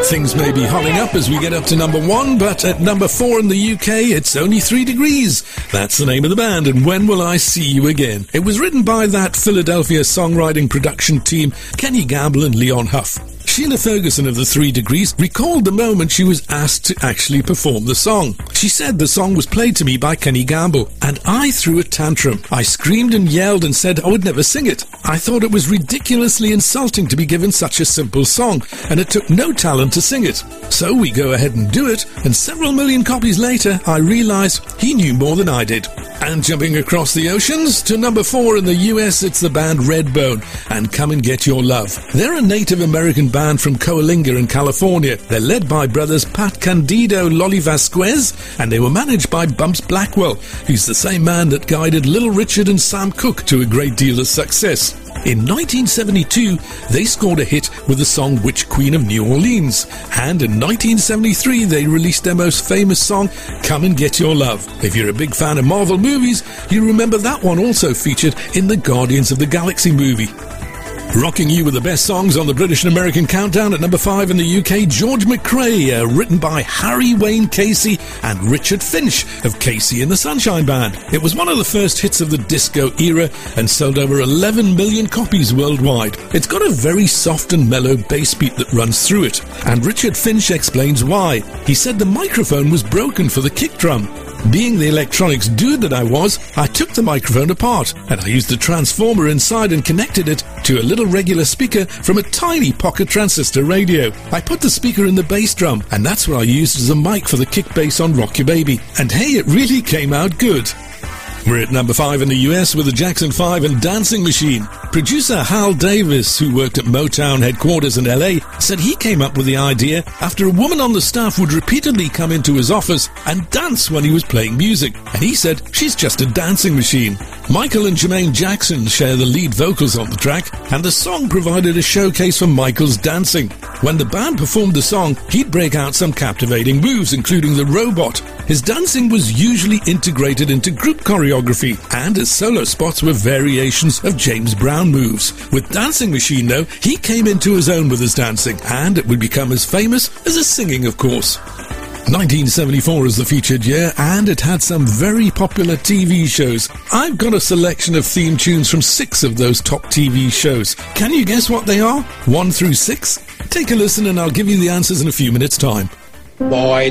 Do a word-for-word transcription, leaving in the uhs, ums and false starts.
Things may be hotting up as we get up to number one, but at number four in the U K, it's only three degrees. That's the name of the band, and When Will I See You Again? It was written by that Philadelphia songwriting production team, Kenny Gamble and Leon Huff. Sheila Ferguson of the Three Degrees recalled the moment she was asked to actually perform the song. She said the song was played to me by Kenny Gamble, and I threw a tantrum. I screamed and yelled and said I would never sing it. I thought it was ridiculously insulting to be given such a simple song, and it took no talent to sing it. So we go ahead and do it, and several million copies later, I realised he knew more than I did. And jumping across the oceans, to number four in the U S, it's the band Redbone, and Come and Get Your Love. They're a Native American band from Coalinga in California. They're led by brothers Pat Candido Lolly Vasquez, and they were managed by Bumps Blackwell, who's the same man that guided Little Richard and Sam Cooke to a great deal of success. In nineteen seventy-two, they scored a hit with the song Witch Queen of New Orleans, and in nineteen seventy-three they released their most famous song, Come and Get Your Love. If you're a big fan of Marvel movies, you remember that one also featured in the Guardians of the Galaxy movie. Rocking you with the best songs on the British and American Countdown at number five in the U K, George McRae, uh, written by Harry Wayne Casey and Richard Finch of Casey and the Sunshine Band. It was one of the first hits of the disco era and sold over eleven million copies worldwide. It's got a very soft and mellow bass beat that runs through it, and Richard Finch explains why. He said the microphone was broken for the kick drum. Being the electronics dude that I was, I took the microphone apart and I used the transformer inside and connected it to a little regular speaker from a tiny pocket transistor radio. I put the speaker in the bass drum, and that's what I used as a mic for the kick bass on Rock Your Baby. And hey, it really came out good. We're at number five in the U S with the Jackson five and Dancing Machine. Producer Hal Davis, who worked at Motown headquarters in L A, said he came up with the idea after a woman on the staff would repeatedly come into his office and dance when he was playing music. And he said, she's just a dancing machine. Michael and Jermaine Jackson share the lead vocals on the track, and the song provided a showcase for Michael's dancing. When the band performed the song, he'd break out some captivating moves, including the robot. His dancing was usually integrated into group choreography, and his solo spots were variations of James Brown moves. With Dancing Machine, though, he came into his own with his dancing, and it would become as famous as his singing, of course. nineteen seventy-four is the featured year, and it had some very popular T V shows. I've got a selection of theme tunes from six of those top T V shows. Can you guess what they are? One through six? Take a listen and I'll give you the answers in a few minutes' time. Boy